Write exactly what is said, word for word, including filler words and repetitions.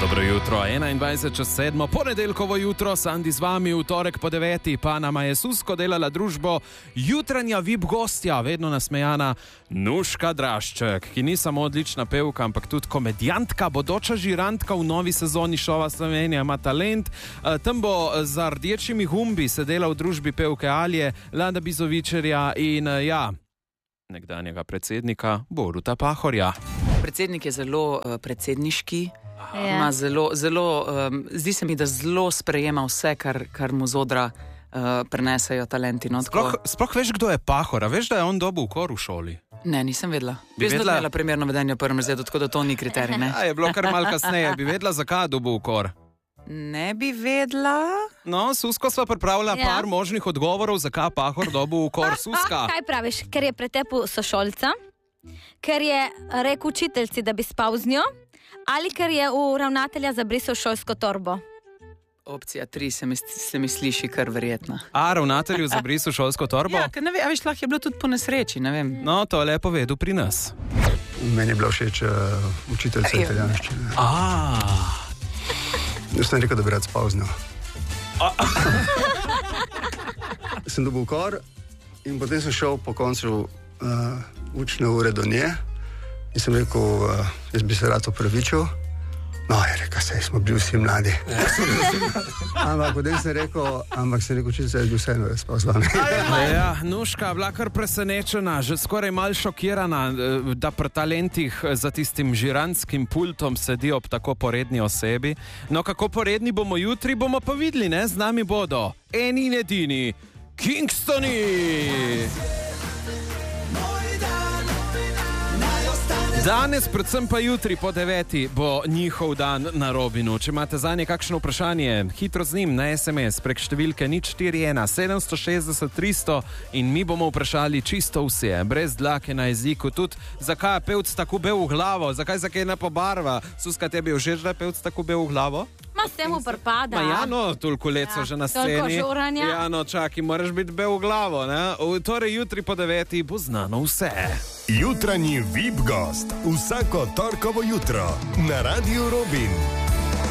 Dobro jutro, enaindvajset čez sedmo, ponedeljkovo jutro, Sandi z vami, v torek po deveti, pa nama je Susko delala družbo jutranja V I P gostja, vedno nasmejana Nuška Drašček, ki ni samo odlična pevka, ampak tudi komedijantka, bodoča žirantka v novi sezoni šova Slovenija ima talent. Tam bo za rdečimi gumbi sedela v družbi pevke Alje, Lada Bizovičarja in ja, nekdanjega predsednika Boruta Pahorja. Predsednik je zelo uh, predsedniški. Ja. Ima zelo, zelo, um, zdi se mi, da zelo sprejema vse, kar, kar mu z odra uh, prenesejo talenti. No, sploh, sploh veš, kdo je Pahor, a veš, da je on dobil ukor v šoli? Ne, nisem vedela. Bi Vem, vedela... da je imela primerno vedenje v prvem razredu, tako da to ni kriterij, ne? Ja, je bilo kar malo kasneje. Bi vedela, zakaj je dobil ukor? Ne bi vedela. No, Susko sva pripravila Ja. par možnih odgovorov, zakaj Pahor dobil ukor. Suska. Kaj praviš? Ker je pretepil sošolca, ker je rekel učiteljci, da bi spal z njo, ali ker je v ravnatelja zabrisal šolsko torbo? Opcija tri se mi, se mi sliši kar verjetna. A, ravnatelju zabrisal šolsko torbo? Ja, ker ne vem, a veš, lahko je bilo tudi po nesreči, ne vem. No, to je lepo vedel pri nas. Meni je bila všeč uh, učiteljica Ej, italijanščine. A. Jaz sem rekel, da bi rad spal z njo. Sem dobil ukor in potem sem šel po koncu uh, učne ure do nje in sem rekel, uh, jaz bi se rad opravičil. No, je rekel, sej smo bili vsi mladi. Ampak potem sem rekel, ampak sem rekel, če se jaz bi vseeno spal z vami. Ja, Nuška bila kar presenečena, že skoraj mal šokirana, da pri talentih za tistim žirantskim pultom sedi ob tako poredni osebi. No, kako poredni bomo jutri, bomo pa videli, ne? Z nami bodo eni in edini Kingstoni! Danes, predvsem pa jutri po deveti, bo njihov dan na Robinu. Če imate zanje kakšno vprašanje, hitro z njim na es em es prek številke nič štiri ena sedem šestdeset tristo in mi bomo vprašali čisto vse, brez dlake na jeziku, tudi zakaj je pevc tako bel v glavo, zakaj se kaj ne pobarva. Suska, tebi je všeč, da je pevc tako bel v glavo? Ma s tem uprpada. Ma ja, no, toliko let so Ja, že na toliko sceni. žuranja. Ja, no, čaki, moraš biti bel v glavo, ne? V- Torej, jutri po deveti bo znano vse. Jutranji V I P gost vsako torkovo jutro na Radiu Robin.